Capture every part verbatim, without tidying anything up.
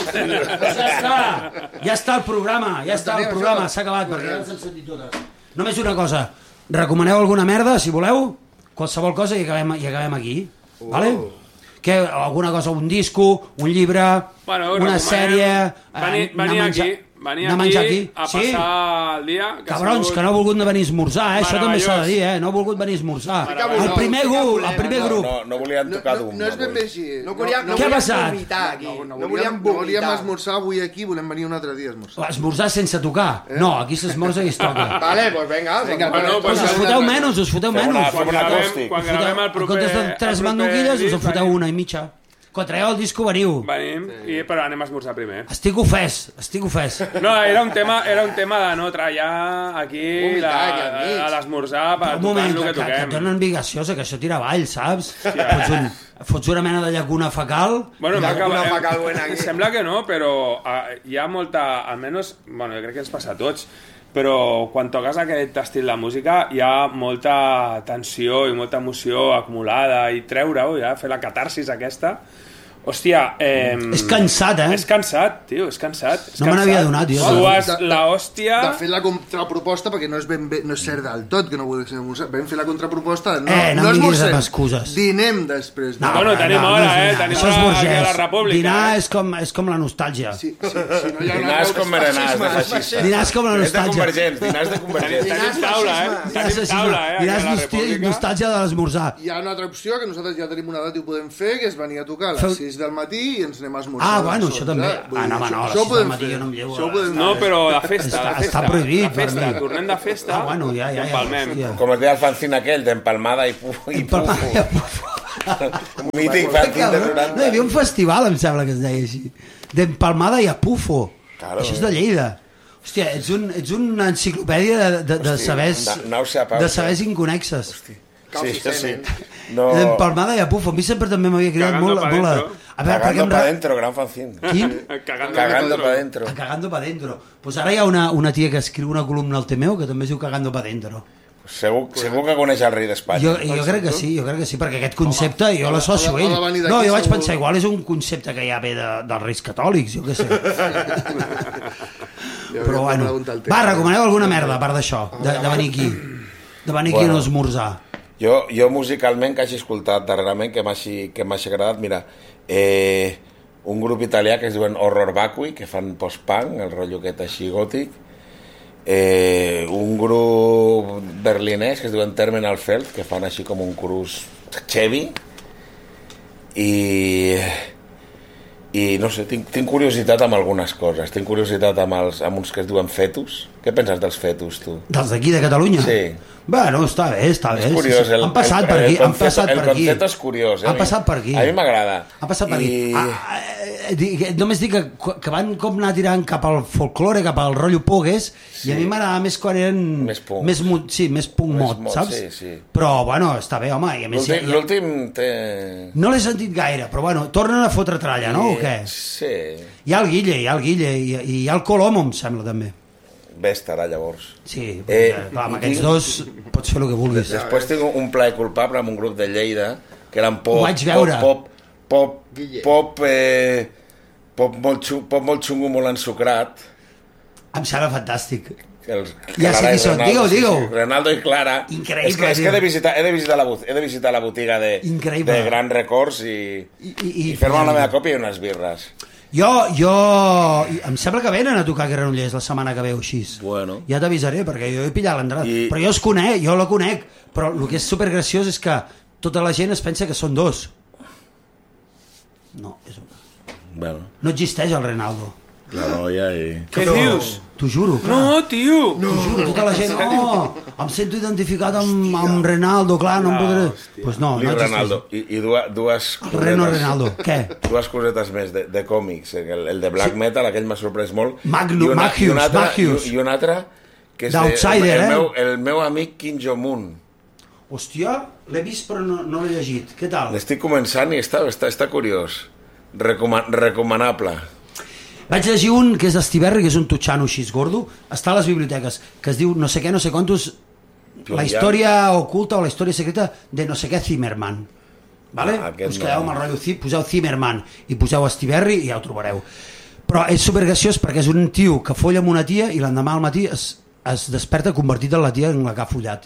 Ja està, ja està el programa, ja està el programa, s'ha acabat, perquè ja ens hem sentit totes. Només una cosa, recomaneu alguna merda, si voleu, qualsevol cosa i acabem, i acabem aquí, vale? Que alguna cosa, un disco, un llibre, bueno, una sèrie... Venir, venir aquí, venir aquí, aquí a passar sí? el dia... Que Cabrons, sigut... que no ha volgut venir a esmorzar, eh? Això també s'ha de dir, eh? No ha volgut venir a esmorzar. El primer grup, el primer grup. No, no volien tocar d'un. No és ben bé així. No Què ha passat? No volíem esmorzar avui aquí, volem venir un altre dia a esmorzar. Esmorzar sense tocar? No, aquí s'esmorza i es toca. Vale, pues venga. Us foteu menys, us foteu menys. Fem un acòstic. Quan gravem el proper... En comptes de tres mandoquilles, us en foteu una i mitja. Quan traieu el disco veniu. Venim, i, però anem a esmorzar primer. Estic ofès, estic ofès. No, era un tema, era un tema de no trallar aquí la, a l'esmorzar per tocar el que toquem. Que et donen vigaciosa, que això tira avall, saps? Fots, un, fots una mena de llacuna fecal. Bueno, llacuna fecal buena aquí. Sembla que no, però uh, hi ha molta... Almenys, bueno, jo crec que ens passa a tots, però quan toques aquest estil de música hi ha molta tensió i molta emoció acumulada i treure-ho, ja, fer la catarsis aquesta. Hòstia, eh... és cansat, eh? És cansat, tio, és cansat. És no me n'havia donat, tio. Tu has la hòstia... De fet, la contraproposta, perquè no és, ben bé, no és cert del tot, que no vull dir, vam fer la contraproposta... No, eh, no, no em diguis amb excuses. Dinem després. No, bueno, tenim hora, no, eh? Tenim hora aquí a la República. Dinar és com, és com la nostàlgia. Sí, sí, sí, no dinar és com berenar, és de feixista. Dinar és com la nostàlgia. És de convergents, dinar és de convergents. Tenim taula, eh? Tenim taula, eh? Dinar és nostàlgia de l'esmorzar. Hi ha una altra opció, que nosaltres ja tenim una data i ho podem fer, que és venir a tocar a les sis del matí i ens anem a esmorzar. Ah, bueno, això també. Ah, no, no, a les sis del matí jo no em llevo. No, però de festa, de festa. Està prohibit per mi. Tornem de festa. Ah, bueno, ja, ja. Com es deia el fanzine aquell, d'empalmada i pufo. Empalmada i pufo. Mític fanzine de noranta. No, hi havia un festival, em sembla que es deia així. D'empalmada i a pufo. Això és de Lleida. Hòstia, ets, un, ets una enciclopèdia de, de, de sabers de sabers inconexes. Hòstia. Sí, sí. No... Empalmada i a pufo. A mi sempre també m'havia cridat molt... molt a... A veure, Cagando pa dentro, gran fanzine. Quin? Cagando, Cagando pa dentro. A Cagando pa dentro. Pues ara hi ha una, una tia que escriu una columna al Temeo que també es diu Cagando pa dentro. Segur, segur que coneix el rei d'Espanya. Jo, jo crec que sí, jo crec que sí, perquè aquest concepte jo l'associo a ell. No, jo vaig pensar, igual és un concepte que ja ve de, dels reis catòlics, jo què sé. Però bueno, va, recomaneu alguna merda a part d'això, de, de venir aquí, de venir aquí a no esmorzar. Jo, jo musicalment que hagi escoltat darrerament, que m'hagi agradat, mira, eh, un grup italià que es diuen Horror Vacui, que fan post-punk, el rotllo aquest així gòtic, eh, un grup berlinès que es diuen Terminal Feld, que fan així com un cruz heavy, i... i no sé, tinc, tinc curiositat amb algunes coses, tinc curiositat amb, els, amb uns que es diuen fetus. Què penses dels fetus, tu? Dels d'aquí de Catalunya? Sí. Bueno, està bé, està bé. És curiós. El, han passat el, per aquí. El, han passat el per aquí. concepte és curiós. Eh? Han passat per aquí. A mi m'agrada. Han passat per I... aquí. Ah, eh, només dic que, que van com anar tirant cap al folklore, cap al rotllo pogues, sí. I a mi m'agradava més quan eren... Més punk. Més, sí, més punk més mod, mod, saps? Sí, sí. Però, bueno, està bé, home. L'últim té... No l'he sentit gaire, però, bueno, tornen a fotre tralla, no? I... O què? Sí. Hi ha el Guille, hi ha el Guille, i, i hi ha el Colomo, em sembla, també. Bèstarà, llavors. Sí, eh, clar, amb aquests dos pots fer el que vulguis. Després tinc un plaer culpable amb un grup de Lleida, que eren pop... Ho vaig veure. Pop, pop, pop, pop, eh, pop, molt xungo, pop molt xungo, molt ensucrat. Em sembla fantàstic. Els, ja sé qui són, digue-ho, digue-ho. Renaldo i Clara. Increïble. És que, és que he, de visitar, he, de visitar la, he de visitar la botiga de, de Gran Records i, i, i, i fer-me la meva còpia i unes birres. Jo, jo... Em sembla que venen a tocar a Granollers la setmana que ve o així. Bueno. Ja t'avisaré, perquè jo he pillat l'entrada. I... Però jo els conec, jo la conec. Però el que és supergraciós és que tota la gent es pensa que són dos. No, és un... Bueno. No existeix el Renaldo. La noia i... Què no. dius? T'ho juro, clar. No, tio! No. T'ho juro, tota la gent, oh, em sento identificat amb, amb Renaldo, clar, no, no em podré... Doncs pues no, no Renaldo. I, i dues, dues el Reno Renaldo, què? Dues cosetes més de, de còmics. El, el de Black sí. Metal, aquell m'ha sorprès molt. Magno, una, Magius, i una altra, Magius. I, I una altra, que és d'Outsider, el, el, eh? meu, el meu amic Kim Jong-un. Hòstia, l'he vist però no, no l'he llegit. Què tal? L'estic començant i està, està, està curiós. Recoma, recomanable. Vaig llegir un que és d'Estiberri, que és un tutxano així gordo, està a les biblioteques, que es diu no sé què, no sé quantos, la història oculta o la història secreta de no sé què Zimmerman. Vale? Ah, us quedeu amb el rotllo, poseu Zimmerman i poseu Estiberri i ja ho trobareu. Però és supergraciós perquè és un tio que folla amb una tia i l'endemà al matí es, es desperta convertit en la tia en la que ha follat.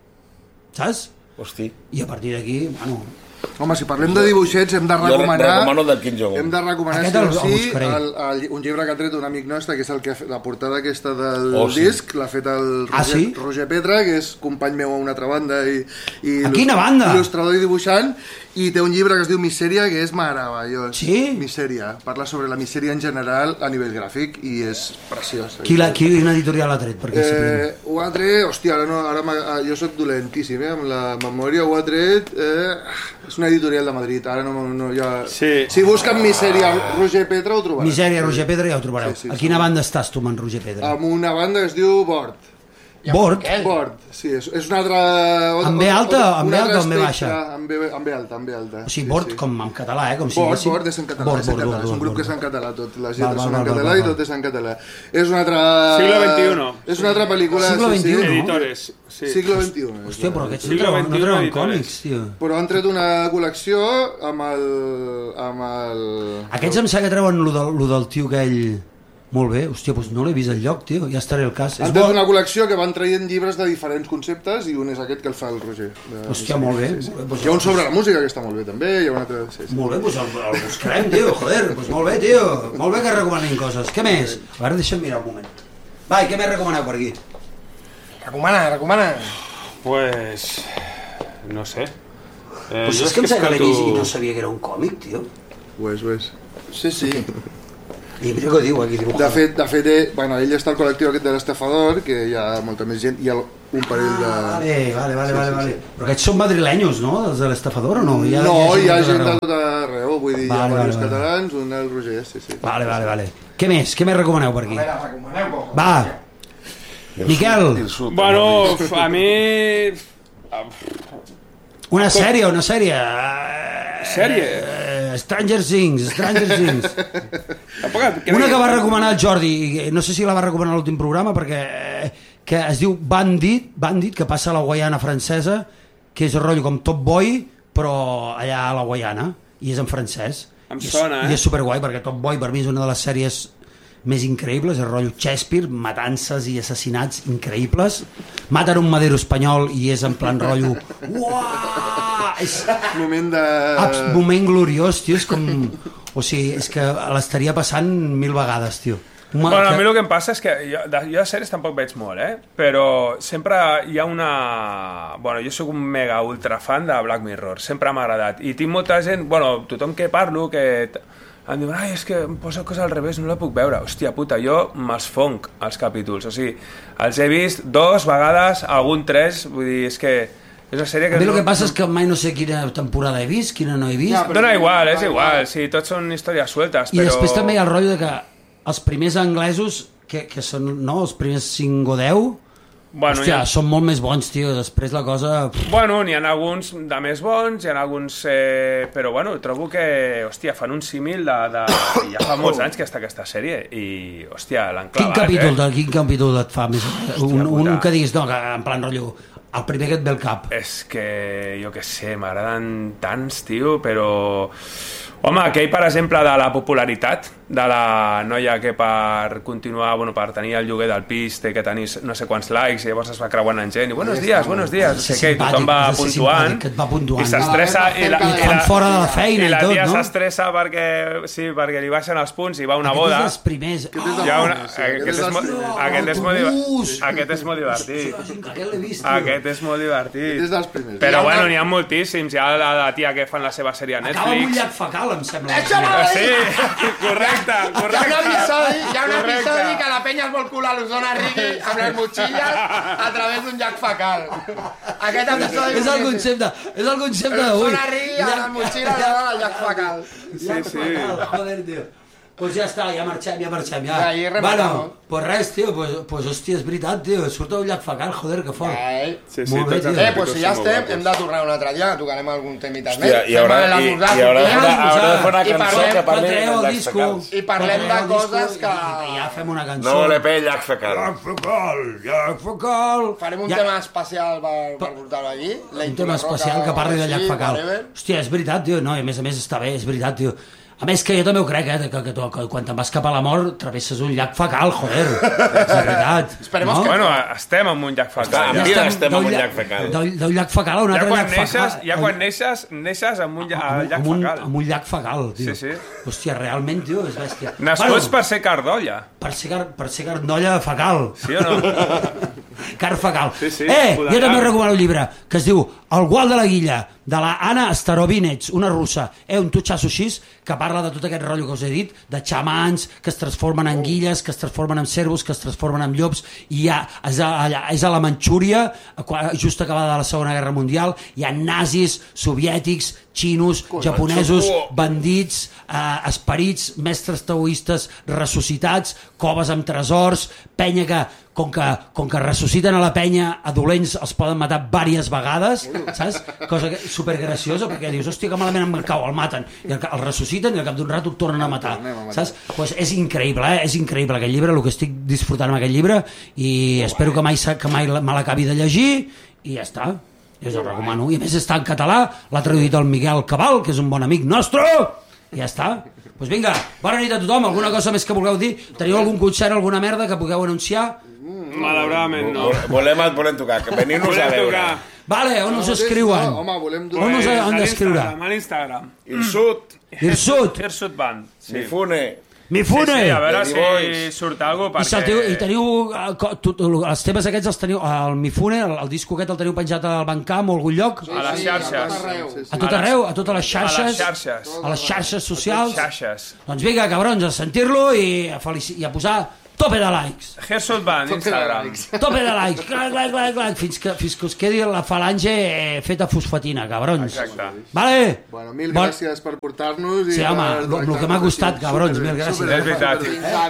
Saps? Hosti. I a partir d'aquí, bueno... Home, si parlem de dibuixets hem de recomanar... Jo recomano del Kim Jong-un. Hem de recomanar, Aquest sí el- o sí, el buscaré. el, el, un llibre que ha tret un amic nostre, que és el que ha fet, la portada aquesta del Oh, sí. disc, l'ha fet el Roger, Ah, sí? Roger Petra, que és company meu a una altra banda i, i A quina banda? il·lustrador i dibuixant, i té un llibre que es diu Misèria, que és meravellós. Sí? Misèria. Parla sobre la misèria en general a nivell gràfic i és preciós. Qui la, quina editorial l'ha tret? Perquè Eh, ho ha tret, hòstia, ara, no, ara m'ha- jo soc dolentíssim, eh, amb la memòria ho ha tret, eh, és una editorial de Madrid, ara no, no ja... Sí. Si busquen Misèria Roger Petra ho trobaràs. Misèria, Roger Pedra, ja ho trobareu. Sí, sí, A sí. quina banda estàs tu, amb en Roger Pedra? Amb una banda que es diu Bord. Bord? Bord, sí, és, és una altra... Amb B alta o amb un B altre alta o amb B espectre, baixa? Amb B, amb B alta, amb B alta. O sigui, Bord com en català, eh? Com si Bord, diguéssim- Bord és en català, Bord, és, en Bord, català. Bord, és un grup Bord, que és en Bord. català, tot, les Val, lletres val, són en val, català val, i val. tot és en català. És una altra... Siglo veintiuno. És una altra pel·lícula... Siglo sí, sí. veintiuno, no? Editores. Sí. Siglo veintiuno. és Hòstia, però la- aquests no Siglo treuen, no veintiuno treuen editores. còmics, tio. Però han tret una col·lecció amb el... amb el... Aquests em sembla que treuen lo del, lo del tio aquell... Molt bé, hòstia, doncs no l'he vist al lloc, tio, ja estaré al cas. És Han tret bo? una col·lecció que van traient llibres de diferents conceptes i un és aquest que el fa el Roger. de- Hòstia, molt bé. Sí, sí. Molt bé, doncs- Hi ha un sobre la música que està molt bé també, hi ha un altre... Sí, sí. Molt bé, doncs el, el buscarem, tio, joder, doncs molt bé, tio. Molt bé que recomanin coses. Què més? A veure, deixa'm mirar un moment. Va, i què més recomaneu per aquí? Recomana, recomana. Pues... no sé. Eh, Pues jo és que em sembla que l'he esclato- vist i no sabia que era un còmic, tio. Ho és, ho és. Sí, sí. I mira què ho diu aquí, dibuja. De fet, de fet eh, bueno, ell està al col·lectiu aquest de l'Estafador, que hi ha molta més gent, hi ha un parell de... Ah, vale, vale, vale, vale, vale. Però aquests són madrilenyos, no? Els de l'estafador o no? Hi ha, No, hi ha gent de arreu. tot arreu, vull dir, hi ha Vale, vale, diversos vale. catalans, un el Roger, sí, sí. Vale, vale, vale. Què més? Què més recomaneu per aquí? A veure, recomaneu. Va, Miquel. Bueno, a mi... Una sèrie, una sèrie. Sèrie? Eh, Stranger Things, Stranger Things. Tampoc, Una que va recomanar el Jordi, i no sé si la va recomanar a l'últim programa, perquè eh, que es diu Bandit, Bandit, que passa a la Guaiana francesa, que és el rotllo com Top Boy, però allà a la Guaiana, i és en francès. Em I és, sona, eh? I és superguai, perquè Top Boy per mi és una de les sèries més increïbles, el rotllo Shakespeare, matances i assassinats increïbles. Maten un madero espanyol i és en plan rotllo... Uah! És Moment de... abs- moment gloriós, tio, és com... O sigui, és que l'estaria passant mil vegades, tio. Ma, Bueno, a mi que... el que em passa és que jo de, jo de sèries tampoc veig molt, eh? Però sempre hi ha una... Bueno, jo sóc un mega ultra fan de Black Mirror, sempre m'ha agradat. I tinc molta gent, bueno, tothom que parlo, que em diuen, ai, és que em posa coses al revés, no la puc veure. Hòstia puta, jo me'ls fonc, els capítols. O sigui, els he vist dos vegades, algun tres, vull dir, és que és una sèrie que... A mi el no- que passa és que mai no sé quina temporada he vist, quina no he vist, Ja, però- Dona igual, és igual, sí, tots són històries sueltes, i però... després també hi ha el rotllo de que els primers anglesos, que, que són, no, els primers cinc o deu, Bueno, hòstia, hi ha- són molt més bons, tio, després la cosa... Bueno, n'hi ha alguns de més bons, hi ha alguns... Eh, però bueno, trobo que, hòstia, fan un símil de, de... Ja fa molts anys que està aquesta sèrie i, hòstia, l'han Quin clavat, capítol, eh? de, quin capítol et fa més? Un, un puta. que diguis, no, que en plan rotllo, el primer que et ve al cap. És que, jo què sé, m'agraden tants, tio, però... Home, aquell, per exemple, de la popularitat de la noia que per continuar, bueno, per tenir el lloguer del pis té que tenir no sé quants likes i llavors es va creuant en gent i buenos dies, buenos dies, no sé què, i tothom va Has de ser puntuant simpàtic, que et va puntuant. i s'estressa i la, I et fan fora de la feina i la i tot, tia no? s'estressa perquè, sí, perquè li baixen els punts i va a una Aquest boda. és dels primers. Aquest és Oh, Hi ha una... Sí, aquest, aquest és és molt... el- aquest, és molt diver- Autobús. aquest és molt divertit. aquest l'he vist, tio. Aquest és molt divertit. Aquest és dels primers. Però Hi ha bueno, una- n'hi ha moltíssims. Hi ha la, la tia que fan la seva sèrie a Acaba amb un Netflix. llac fecal, em sembla. Ah, sí, correcte, Hi ha un correcte. episodi, hi ha un Correcte. episodi que la penya es vol colar l'Osona Rigui amb les motxilles a través d'un llac fecal. Aquest episodi... És el concepte, és el concepte d'avui. L'Osona Rigui amb les motxilles al llac fecal. Llac sí. fecal, joder, tio. Pues ja està, ja marxem, ja marxem, ja. Ja, i rematamos. Bueno, pues res, tio, pues, pues hòstia, és veritat, tio, surt un llac fecal, joder, que fort. Ai. Sí, sí, Molt bé, tots els tio. Eh, pues si ja capítols són estem, molt hem guapos. de tornar un altre dia, tocarem algun temita més. Hòstia, i haurà, Fem i, l'esmorzar i haurà, de sortint, fer una, haurà de fer una i cançó parlem- que parli Patreu de el llacs disco. fecals. I parlem de Patreu el disco coses que- i ja fem una cançó. No le pe llac fecal. Llac fecal, llac fecal. farem un Ja- tema especial per, per portar-ho allí. La un tema Intima especial Roca que parli o de llac així, fecal. whatever. Hòstia, és veritat, tio, no, i a més a més està bé, és veritat, tio. A més que jo també ho crec, eh, que, que, que quan te'n vas cap a la mort travesses un llac fecal, joder. És veritat. Esperemos no? que... Bueno, estem en un llac fecal. Ja estem estem en un d'un llac fecal. D'un d'un llac fecal a un Ja altre quan llac neixes, fecal. ja quan neixes, neixes amb un lla- al llac amb un, fecal. amb un llac fecal, tio. Sí, sí. Hòstia, realment, tio, és bèstia. Nascuts per ser cardolla. per ser, car, per ser carnolla fecal. Sí o no? Car fecal. Sí, sí, eh, poder jo també car. recomano un llibre que es diu El gual de la guilla, de la Anna Starovinets, una russa, eh, un tutxasso així, que parla de tot aquest rotllo que us he dit, de xamans que es transformen en guilles, que es transformen en servos, que es transformen en llops, i ja és a, és a la Manxúria, just acabada la Segona Guerra Mundial, hi ha nazis, soviètics, xinos, japonesos, bandits, eh, esperits, mestres taoistes ressuscitats, coves amb tresors, penya que, com que, com que ressusciten a la penya, a dolents els poden matar diverses vegades, saps? Cosa que, supergraciosa, perquè dius, hòstia, que malament em cau, el maten, i el, el ressusciten i al cap d'un rato el tornen a matar, saps? Pues és increïble, eh? És increïble aquest llibre, el que estic disfrutant amb aquest llibre, i espero que mai, que mai me l'acabi de llegir, i ja està. Jo us el recomano. I a més està en català, l'ha traduït el Miguel Cabal, que és un bon amic nostre, i ja està. Doncs pues vinga, bona nit a tothom, alguna cosa més que vulgueu dir? Teniu algun concert, alguna merda que pugueu anunciar? Malauradament no. Volem, volem tocar, que veniu-nos a Volem veure. tocar. Vale, on us escriuen? No, home, volem On us donar... han d'escriure? A l'Instagram. Irsut, Hirsut, Hirsut Band. Sí. Mifune, Mifune. Sí, sí, a veure Danny si Boys. surt alguna I, cosa, sentiu, perquè... I teniu, eh, co- tu, tu, els temes aquests els teniu, el Mifune, el, el disco aquest el teniu penjat al Bandcamp o a algun lloc? A les xarxes. A tot arreu, a totes les A les xarxes? xarxes. A les xarxes socials? Xarxes. Doncs vinga, cabrons, a sentir-lo i a, felici- i a posar tope de likes. Hirsut Band, Instagram. Tope de likes, clac, clac, clac, clac, fins que, fins que us quedi la falange eh, feta fosfatina, cabrons. Exacte. Vale? Bueno, mil Bon- gràcies per portar-nos. i Sí, home, per lo- lo que m'ha tractar-nos costat, així. cabrons, Superbé, mil gràcies. superbé. És veritat.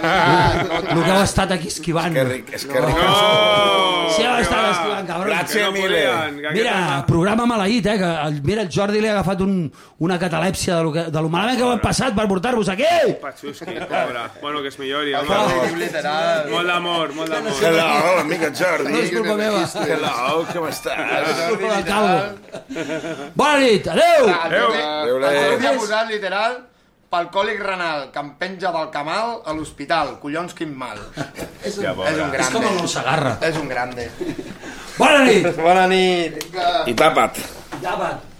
El que heu estat aquí esquivant. que ric, és que ric. No! Sí, heu que estat va. esquivant, cabrons. Gràcies. Que no Mile. podien, que Mira, aquesta- programa maleït, eh? Que el, mira, el Jordi li ha agafat un, una catalèpsia de lo, que, de lo malament que ho hem passat per portar-vos aquí. Patxusqui, pobre. Bueno, que es millori, home. Feliç, literal. Molt d'amor, molt d'amor. Hello, amiga Jordi. No és culpa meva. Hello, com estàs? Culpa del calvo. Bona nit, adeu! El Jordi, Adéu. el Jordi ha posat literal pel còlic renal que em penja del camal a l'hospital. Collons, quin mal. És un, és un És com el grande. nou Sagarra. És un grande. Bona nit! Bona nit. I tapa't. Ja va.